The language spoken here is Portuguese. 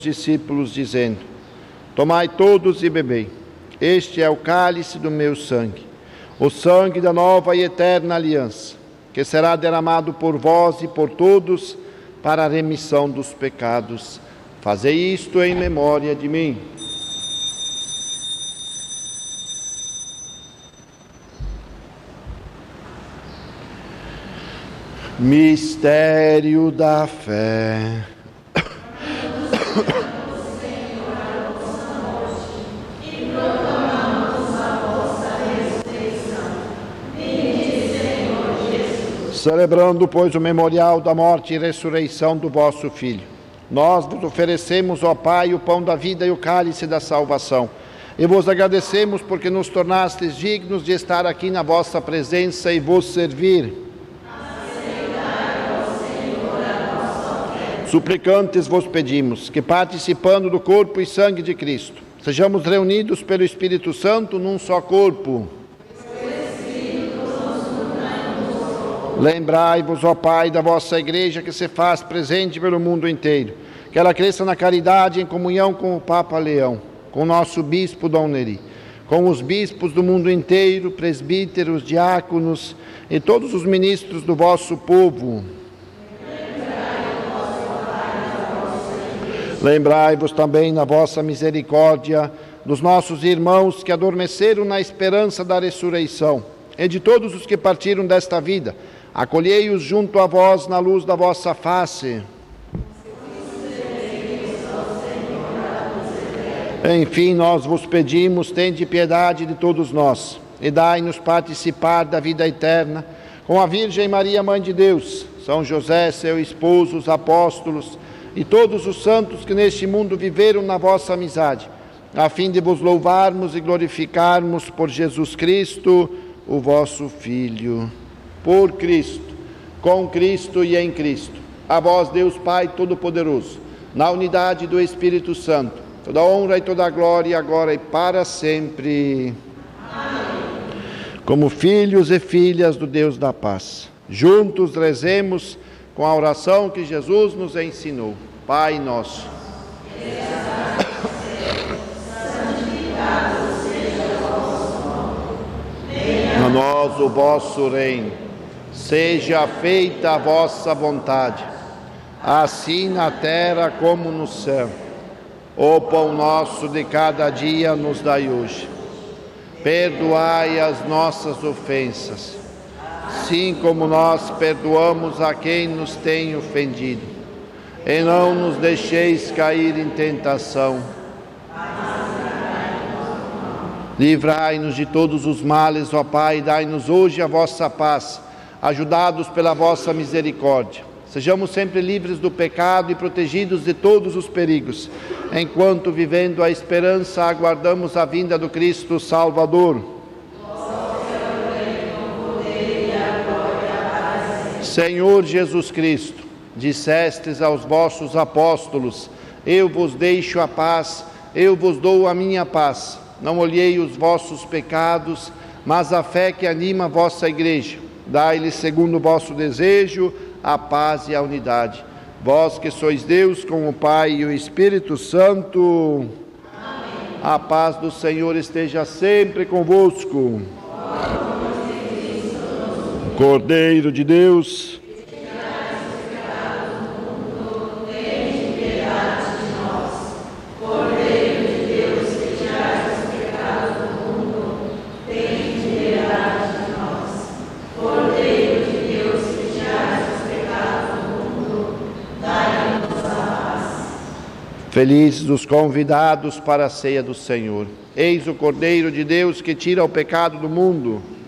discípulos, dizendo: tomai todos e bebei, este é o cálice do meu sangue, o sangue da nova e eterna aliança, que será derramado por vós e por todos para a remissão dos pecados. Fazei isto em memória de mim. Mistério da fé. Celebrando, pois, o memorial da morte e ressurreição do vosso Filho, nós vos oferecemos, ó Pai, o pão da vida e o cálice da salvação, e vos agradecemos porque nos tornastes dignos de estar aqui na vossa presença e vos servir. Suplicantes vos pedimos que, participando do corpo e sangue de Cristo, sejamos reunidos pelo Espírito Santo num só corpo. Lembrai-vos, ó Pai, da vossa Igreja que se faz presente pelo mundo inteiro, que ela cresça na caridade em comunhão com o Papa Leão, com o nosso Bispo Dom Neri, com os bispos do mundo inteiro, presbíteros, diáconos e todos os ministros do vosso povo. Lembrai-vos também na vossa misericórdia dos nossos irmãos que adormeceram na esperança da ressurreição e de todos os que partiram desta vida. Acolhei-os junto a vós na luz da vossa face. Enfim, nós vos pedimos, tende piedade de todos nós e dai-nos participar da vida eterna com a Virgem Maria, Mãe de Deus, São José, seu esposo, os apóstolos e todos os santos que neste mundo viveram na vossa amizade, a fim de vos louvarmos e glorificarmos por Jesus Cristo, o vosso Filho. Por Cristo, com Cristo e em Cristo, a vós, Deus Pai Todo-Poderoso, na unidade do Espírito Santo, toda honra e toda glória, agora e para sempre. Amém. Como filhos e filhas do Deus da paz, juntos rezemos com a oração que Jesus nos ensinou. Pai nosso, santificado seja o vosso nome, venha a nós o vosso reino, seja feita a vossa vontade, assim na terra como no céu. O pão nosso de cada dia nos dai hoje. Perdoai as nossas ofensas, assim como nós perdoamos a quem nos tem ofendido. E não nos deixeis cair em tentação. Livrai-nos de todos os males, ó Pai, e dai-nos hoje a vossa paz, ajudados pela vossa misericórdia. Sejamos sempre livres do pecado e protegidos de todos os perigos, enquanto, vivendo a esperança, aguardamos a vinda do Cristo Salvador. Senhor Jesus Cristo, dissestes aos vossos apóstolos: eu vos deixo a paz, eu vos dou a minha paz. Não olhei os vossos pecados, mas a fé que anima a vossa Igreja. Dai-lhe, segundo o vosso desejo, a paz e a unidade. Vós que sois Deus com o Pai e o Espírito Santo. Amém. A paz do Senhor esteja sempre convosco. Cordeiro de Deus, felizes os convidados para a ceia do Senhor. Eis o Cordeiro de Deus que tira o pecado do mundo.